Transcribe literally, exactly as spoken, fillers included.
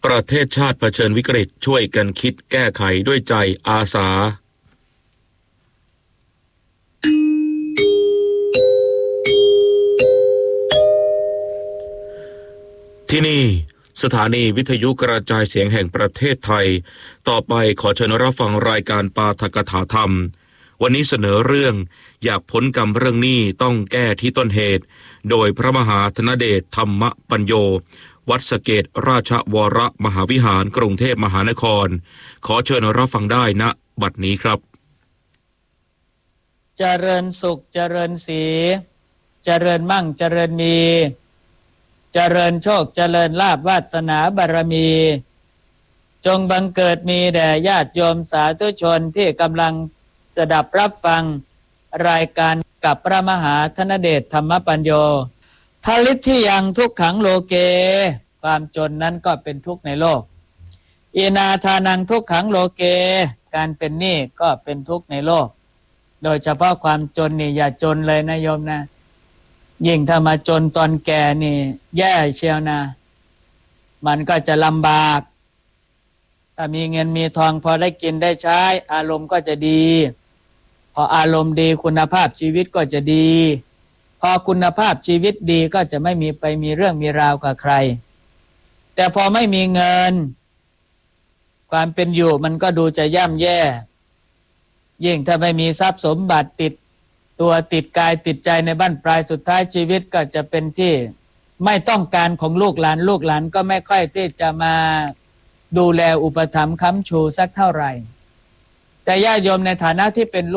ประเทศชาติเผชิญวิกฤตช่วยกันคิดแก้ไขด้วยใจอาสาที่นี่สถานีวิทยุกระจายเสียงแห่งประเทศไทยต่อไปขอเชิญรับฟังรายการปาฐกถาธรรมวันนี้เสนอเรื่องอยากพ้นกรรมเรื่องหนี้ต้องแก้ที่ต้นเหตุโดยพระมหาธนเดชธรรมปัญโยวัดสะเกษราชวรมหาวิหารกรุงเทพมหานครขอเชิญรับฟังได้ณบัดนี้ครับเจริญสุขเจริญสีเจริญมั่งเจริญมีเจริญโชคเจริญลาภวาสนาบารมีจงบังเกิดมีแด่ญาติโยมสาธุชนที่กำลังสดับรับฟังรายการกับพระมหาธนเดชธรรมปัญโยทลิทธิยังทุกขังโลเกความจนนั้นก็เป็นทุกข์ในโลกอีนาทานังทุกขังโลเกการเป็นหนี้ก็เป็นทุกข์ในโลกโดยเฉพาะความจนนี่อย่าจนเลยนะโยมนะยิ่งถ้ามาจนตอนแก่นี่แย่เชียวนะมันก็จะลำบากถ้ามีเงินมีทองพอได้กินได้ใช้อารมณ์ก็จะดีพออารมณ์ดีคุณภาพชีวิตก็จะดีพอคุณภาพชีวิตดีก็จะไม่มีไปมีเรื่องมีราวกับใครแต่พอไม่มีเงินความเป็นอยู่มันก็ดูจะย่ำแย่ยิ่งถ้าไม่มีทรัพย์สมบัติติดตัวติดกายติดใจในบั้นปลายสุดท้ายชีวิตก็จะเป็นที่ไม่ต้องการของลูกหลานลูกหลานก็ไม่ค่อยที่จะมาดูแลอุปถัมภ์ค้ำชูสักเท่าไหร่แต่ญาติโยมในฐานะที่เป็น